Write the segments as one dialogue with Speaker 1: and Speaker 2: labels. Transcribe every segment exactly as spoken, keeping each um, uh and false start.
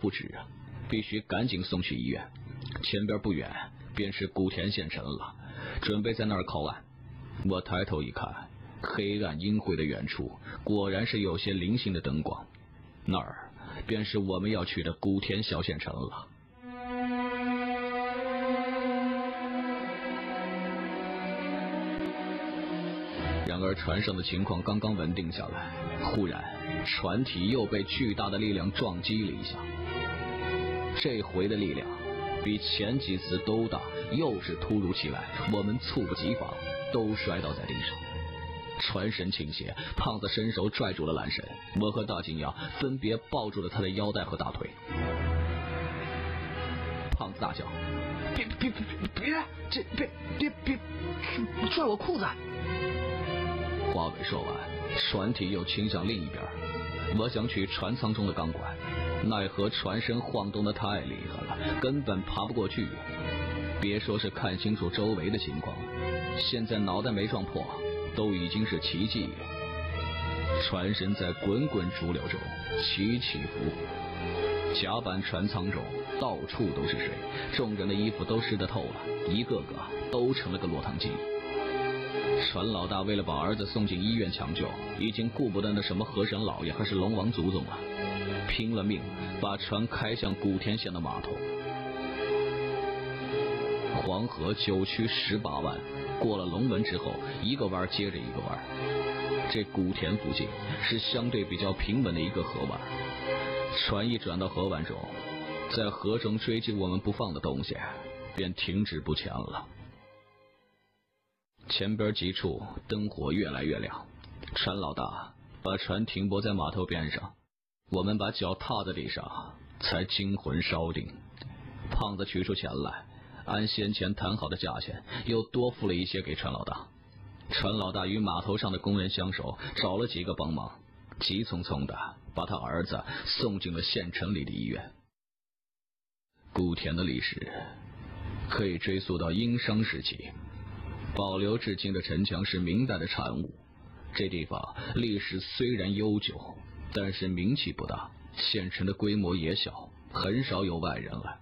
Speaker 1: 不止啊，必须赶紧送去医院。前边不远便是古田县城了，准备在那儿靠岸。我抬头一看，黑暗阴晦的远处果然是有些零星的灯光，那儿便是我们要去的古田小县城了。然而船上的情况刚刚稳定下来，忽然船体又被巨大的力量撞击了一下。这回的力量比前几次都大，又是突如其来，我们猝不及防，都摔倒在地上。船身倾斜，胖子伸手拽住了缆绳，我和大金牙分别抱住了他的腰带和大腿。胖子大叫：“别别别别，这别别别拽我裤子！”话尾说完，船体又倾向另一边。我想取船舱中的钢管，奈何船身晃动得太厉害了，根本爬不过去。别说是看清楚周围的情况，现在脑袋没撞破都已经是奇迹了。船身在滚滚逐流中起起伏伏，甲板船舱中到处都是水，众人的衣服都湿得透了，一个个都成了个落汤鸡。船老大为了把儿子送进医院抢救，已经顾不得那什么河神老爷还是龙王祖宗了，拼了命把船开向古田县的码头。黄河九曲十八弯，过了龙门之后，一个弯接着一个弯。这古田附近是相对比较平稳的一个河湾，船一转到河湾中，在河中追击我们不放的东西便停止不前了。前边几处灯火越来越亮，船老大把船停泊在码头边上，我们把脚踏在地上才惊魂稍定。胖子取出钱来，按先前谈好的价钱又多付了一些给船老大。船老大与码头上的工人相熟，找了几个帮忙，急匆匆的把他儿子送进了县城里的医院。古田的历史可以追溯到殷商时期，保留至今的城墙是明代的产物。这地方历史虽然悠久，但是名气不大，县城的规模也小，很少有外人来。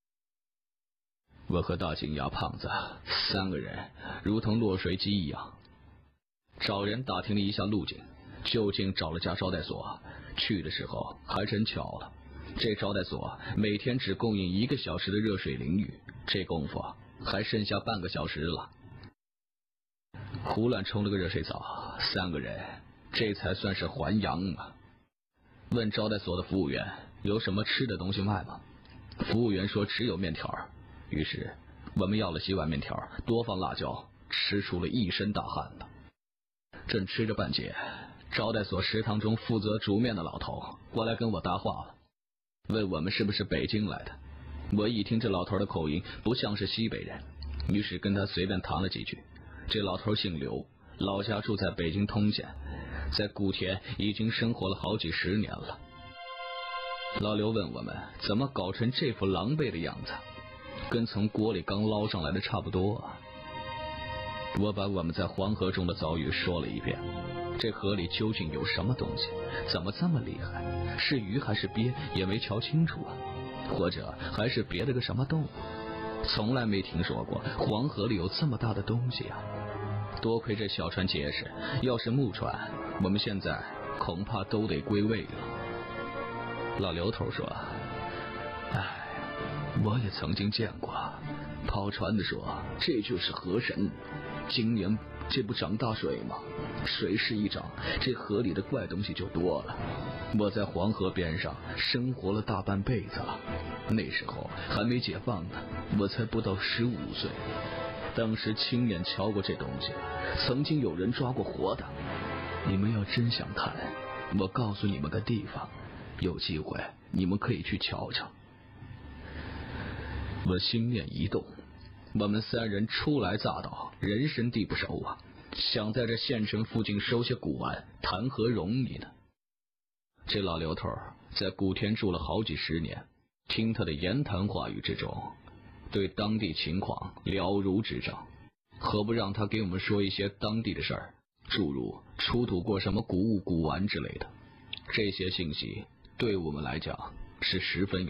Speaker 1: 我和大金牙胖子三个人如同落水鸡一样，找人打听了一下路径，就近找了家招待所。去的时候还真巧了，这招待所每天只供应一个小时的热水淋浴，这功夫还剩下半个小时了。胡乱冲了个热水澡，三个人这才算是还阳啊。问招待所的服务员有什么吃的东西卖吗？服务员说只有面条。于是我们要了几碗面条，多放辣椒，吃出了一身大汗呢。正吃着半截，招待所食堂中负责煮面的老头过来跟我搭话了，问我们是不是北京来的。我一听这老头的口音不像是西北人，于是跟他随便谈了几句。这老头姓刘，老家住在北京通县，在古田已经生活了好几十年了。老刘问我们怎么搞成这副狼狈的样子，跟从锅里刚捞上来的差不多啊。我把我们在黄河中的遭遇说了一遍，这河里究竟有什么东西，怎么这么厉害，是鱼还是鳖也没瞧清楚啊，或者还是别的个什么动物，从来没听说过黄河里有这么大的东西啊。多亏这小船结实，要是木船我们现在恐怕都得归位了。老刘头说，哎，我也曾经见过，跑船的说这就是河神，今年这不涨大水吗？水势一涨，这河里的怪东西就多了。我在黄河边上生活了大半辈子了，那时候还没解放呢，我才不到十五岁，当时亲眼瞧过这东西，曾经有人抓过活的。你们要真想看，我告诉你们个地方，有机会你们可以去瞧瞧。我心念一动，我们三人初来乍到，人生地不熟啊，想在这县城附近收些古玩，谈何容易呢？这老刘头在古田住了好几十年，听他的言谈话语之中，对当地情况了如指掌，何不让他给我们说一些当地的事儿，诸如出土过什么古物古玩之类的，这些信息对我们来讲是十分有